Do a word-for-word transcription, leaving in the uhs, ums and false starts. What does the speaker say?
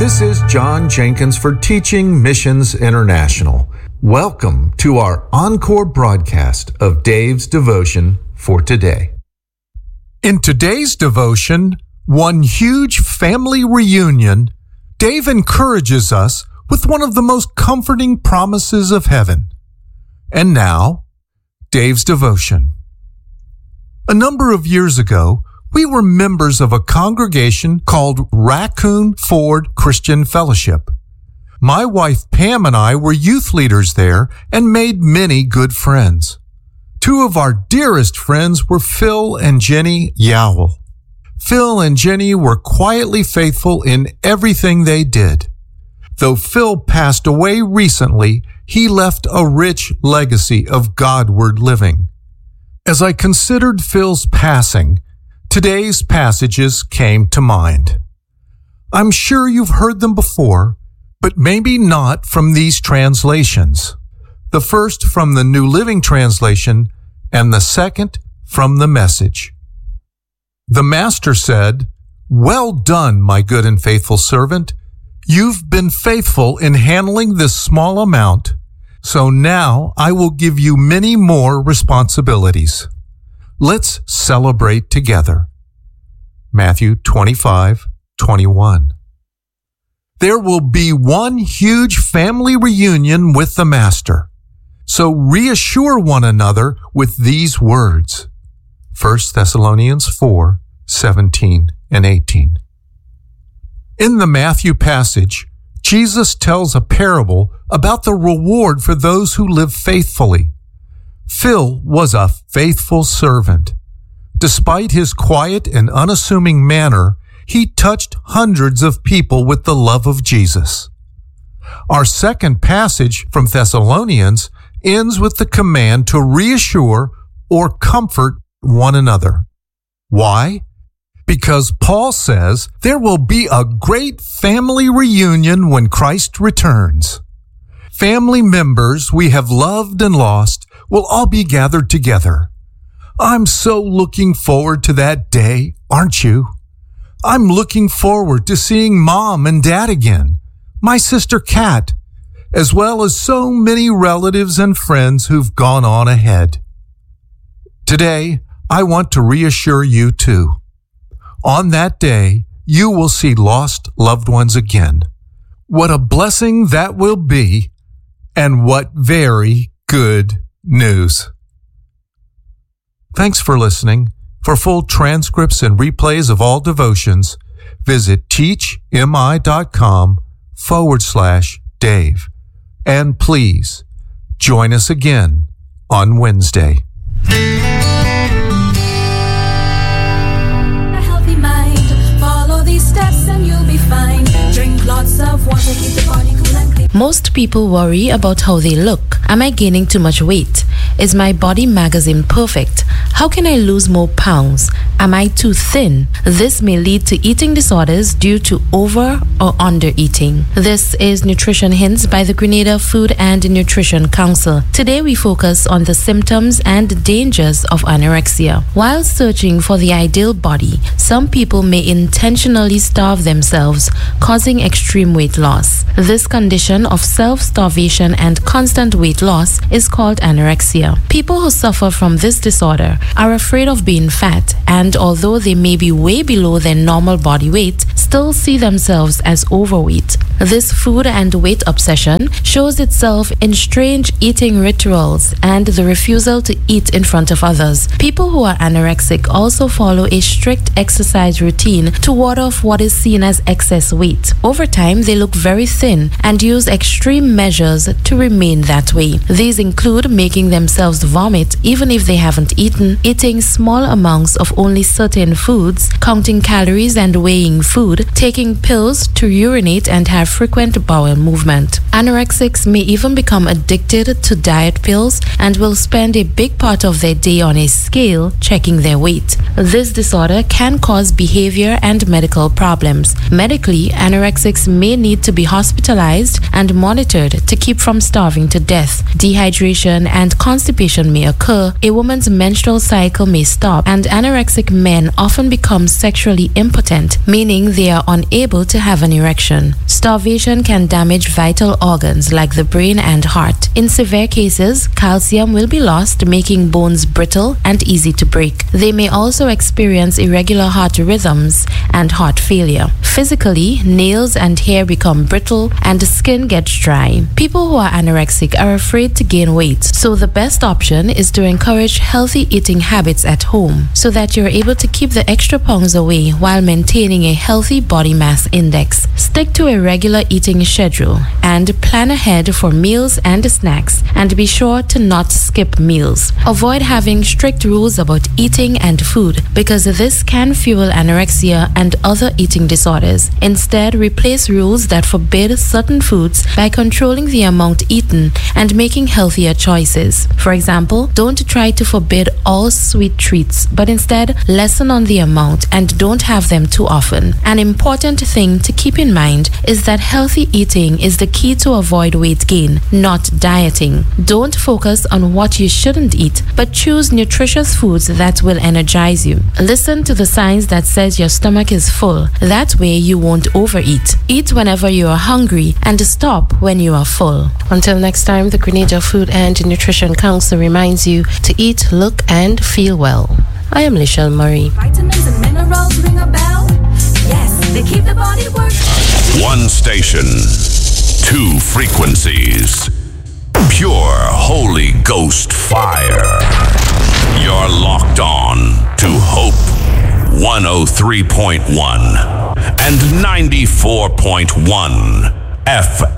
This is John Jenkins for Teaching Missions International. Welcome to our encore broadcast of Dave's Devotion for today. In today's devotion, one huge family reunion, Dave encourages us with one of the most comforting promises of heaven. And now, Dave's devotion. A number of years ago, we were members of a congregation called Raccoon Ford Christian Fellowship. My wife Pam and I were youth leaders there and made many good friends. Two of our dearest friends were Phil and Jenny Yowell. Phil and Jenny were quietly faithful in everything they did. Though Phil passed away recently, he left a rich legacy of Godward living. As I considered Phil's passing, today's passages came to mind. I'm sure you've heard them before, but maybe not from these translations. The first from the New Living Translation and the second from the Message. The Master said, "Well done, my good and faithful servant. You've been faithful in handling this small amount, so now I will give you many more responsibilities. Let's celebrate together." Matthew twenty-five twenty-one. There will be one huge family reunion with the Master, so reassure one another with these words. First Thessalonians four seventeen and eighteen. In the Matthew passage, Jesus tells a parable about the reward for those who live faithfully. Phil was a faithful servant. Despite his quiet and unassuming manner, he touched hundreds of people with the love of Jesus. Our second passage from Thessalonians ends with the command to reassure or comfort one another. Why? Because Paul says there will be a great family reunion when Christ returns. Family members we have loved and lost will all be gathered together. I'm so looking forward to that day, aren't you? I'm looking forward to seeing Mom and Dad again, my sister Kat, as well as so many relatives and friends who've gone on ahead. Today, I want to reassure you too. On that day, you will see lost loved ones again. What a blessing that will be, and what very good news. Thanks for listening. For full transcripts and replays of all devotions, visit teachmi.com forward slash Dave. And please join us again on Wednesday. A healthy mind. Follow these steps and you'll be fine. Drink lots of water, keep the body cool and clean. Most people worry about how they look. Am I gaining too much weight? Is my body magazine perfect? How can I lose more pounds? Am I too thin? This may lead to eating disorders due to over or under eating. This is Nutrition Hints by the Grenada Food and Nutrition Council. Today we focus on the symptoms and dangers of anorexia. While searching for the ideal body, some people may intentionally starve themselves, causing extreme weight loss. This condition of self-starvation and constant weight loss is called anorexia. People who suffer from this disorder are afraid of being fat, and although they may be way below their normal body weight, still see themselves as overweight. This food and weight obsession shows itself in strange eating rituals and the refusal to eat in front of others. People who are anorexic also follow a strict exercise routine to ward off what is seen as excess weight. Over time, they look very thin and use extreme measures to remain that way. These include making themselves vomit even if they haven't eaten, eating small amounts of only certain foods, counting calories and weighing food, taking pills to urinate and have have frequent bowel movement. Anorexics may even become addicted to diet pills and will spend a big part of their day on a scale checking their weight. This disorder can cause behavior and medical problems. Medically, anorexics may need to be hospitalized and monitored to keep from starving to death. Dehydration and constipation may occur, a woman's menstrual cycle may stop, and anorexic men often become sexually impotent, meaning they are unable to have an erection. Starvation can damage vital organs like the brain and heart. In severe cases, calcium will be lost, making bones brittle and easy to break. They may also experience irregular heart rhythms and heart failure. Physically, nails and hair become brittle and the skin gets dry. People who are anorexic are afraid to gain weight, so the best option is to encourage healthy eating habits at home so that you're able to keep the extra pounds away while maintaining a healthy body mass index. Stick to a regular eating schedule and plan ahead for meals and snacks, and be sure to not skip meals. Avoid having strict rules about eating and food because this can fuel anorexia and other eating disorders. Instead, replace rules that forbid certain foods by controlling the amount eaten and making healthier choices. For example, don't try to forbid all sweet treats, but instead lessen on the amount and don't have them too often. An important thing to keep in mind is that healthy eating is the key to avoid weight gain, not dieting. Don't focus on what you shouldn't eat, but choose nutritious foods that will energize you. Listen to the signs that says your stomach is full. That way you won't overeat. Eat whenever you are hungry and stop when you are full. Until next time, the Grenada Food and Nutrition Council reminds you to eat, look, and feel well. I am Lichelle Murray. Vitamins and minerals ring a bell. Yes, they keep the body working. One station, two frequencies. Pure Holy Ghost fire. You're locked on to Hope one oh three point one and ninety-four point one F M.